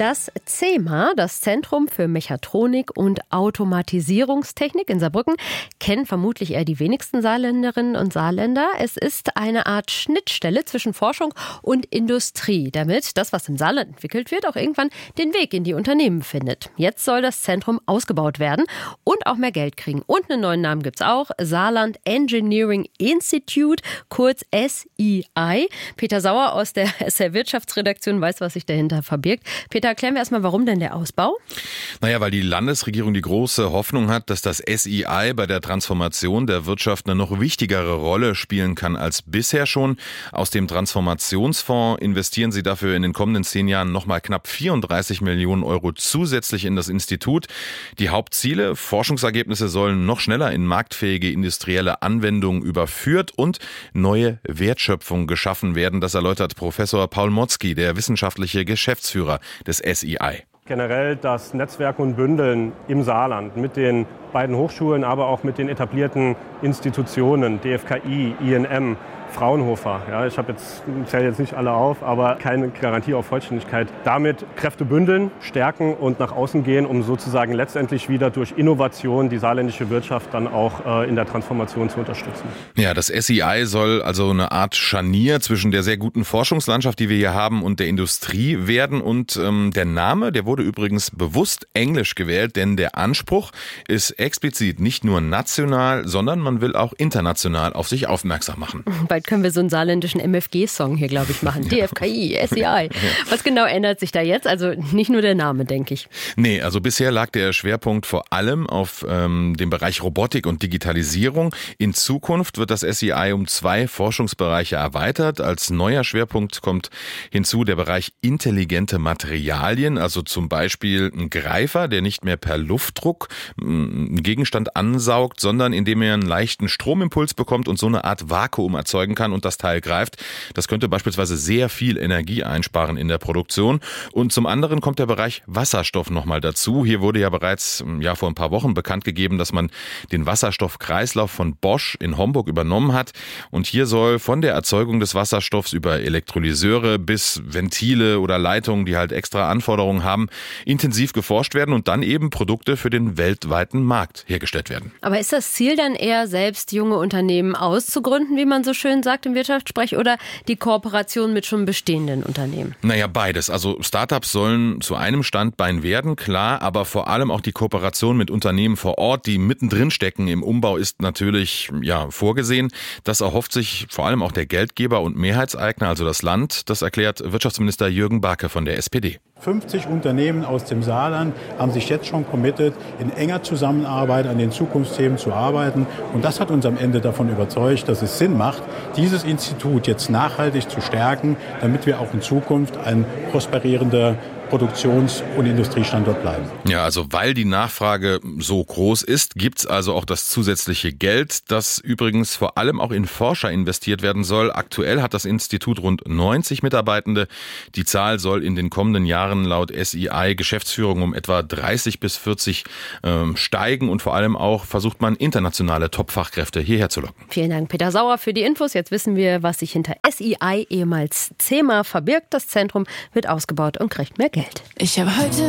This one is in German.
Das CEMA, das Zentrum für Mechatronik und Automatisierungstechnik in Saarbrücken, kennen vermutlich eher die wenigsten Saarländerinnen und Saarländer. Es ist eine Art Schnittstelle zwischen Forschung und Industrie, damit das, was im Saarland entwickelt wird, auch irgendwann den Weg in die Unternehmen findet. Jetzt soll das Zentrum ausgebaut werden und auch mehr Geld kriegen. Und einen neuen Namen gibt's auch, Saarland Engineering Institute, kurz SEI. Peter Sauer aus der SR Wirtschaftsredaktion weiß, was sich dahinter verbirgt. Peter, erklären wir erstmal, warum denn der Ausbau? Naja, weil die Landesregierung die große Hoffnung hat, dass das SEI bei der Transformation der Wirtschaft eine noch wichtigere Rolle spielen kann als bisher schon. Aus dem Transformationsfonds investieren sie dafür in den kommenden 10 Jahren nochmal knapp 34 Millionen Euro zusätzlich in das Institut. Die Hauptziele, Forschungsergebnisse sollen noch schneller in marktfähige industrielle Anwendungen überführt und neue Wertschöpfung geschaffen werden. Das erläutert Professor Paul Motzki, der wissenschaftliche Geschäftsführer des SEI. Generell das Netzwerken und Bündeln im Saarland mit den beiden Hochschulen, aber auch mit den etablierten Institutionen, DFKI, INM, Fraunhofer. Ja, ich zähle jetzt nicht alle auf, aber keine Garantie auf Vollständigkeit. Damit Kräfte bündeln, stärken und nach außen gehen, um sozusagen letztendlich wieder durch Innovation die saarländische Wirtschaft dann auch in der Transformation zu unterstützen. Ja, das SEI soll also eine Art Scharnier zwischen der sehr guten Forschungslandschaft, die wir hier haben, und der Industrie werden. Und der Name, der wurde übrigens bewusst englisch gewählt, denn der Anspruch ist explizit nicht nur national, sondern man will auch international auf sich aufmerksam machen. Bald können wir so einen saarländischen MFG-Song hier, glaube ich, machen. DFKI, SEI. Was genau ändert sich da jetzt? Also nicht nur der Name, denke ich. Nee, also bisher lag der Schwerpunkt vor allem auf dem Bereich Robotik und Digitalisierung. In Zukunft wird das SEI um 2 Forschungsbereiche erweitert. Als neuer Schwerpunkt kommt hinzu der Bereich intelligente Materialien, also zum Beispiel ein Greifer, der nicht mehr per Luftdruck einen Gegenstand ansaugt, sondern indem er einen leichten Stromimpuls bekommt und so eine Art Vakuum erzeugen kann und das Teil greift. Das könnte beispielsweise sehr viel Energie einsparen in der Produktion. Und zum anderen kommt der Bereich Wasserstoff nochmal dazu. Hier wurde ja bereits vor ein paar Wochen bekannt gegeben, dass man den Wasserstoffkreislauf von Bosch in Homburg übernommen hat. Und hier soll von der Erzeugung des Wasserstoffs über Elektrolyseure bis Ventile oder Leitungen, die halt extra Anforderungen haben, intensiv geforscht werden und dann eben Produkte für den weltweiten Markt hergestellt werden. Aber ist das Ziel dann eher, selbst junge Unternehmen auszugründen, wie man so schön sagt im Wirtschaftssprech, oder die Kooperation mit schon bestehenden Unternehmen? Naja, beides. Also Startups sollen zu einem Standbein werden, klar, aber vor allem auch die Kooperation mit Unternehmen vor Ort, die mittendrin stecken im Umbau, ist natürlich vorgesehen. Das erhofft sich vor allem auch der Geldgeber und Mehrheitseigner, also das Land. Das erklärt Wirtschaftsminister Jürgen Barke von der SPD. 50 Unternehmen aus dem Saarland haben sich jetzt schon committed, in enger Zusammenarbeit an den Zukunftsthemen zu arbeiten. Und das hat uns am Ende davon überzeugt, dass es Sinn macht, dieses Institut jetzt nachhaltig zu stärken, damit wir auch in Zukunft ein prosperierender Produktions- und Industriestandort bleiben. Ja, also weil die Nachfrage so groß ist, gibt's also auch das zusätzliche Geld, das übrigens vor allem auch in Forscher investiert werden soll. Aktuell hat das Institut rund 90 Mitarbeitende. Die Zahl soll in den kommenden Jahren laut SEI Geschäftsführung um etwa 30 bis 40 steigen und vor allem auch versucht man internationale Top-Fachkräfte hierher zu locken. Vielen Dank, Peter Sauer, für die Infos. Jetzt wissen wir, was sich hinter SEI, ehemals CEMA, verbirgt. Das Zentrum wird ausgebaut und kriegt mehr Geld. Ich habe heute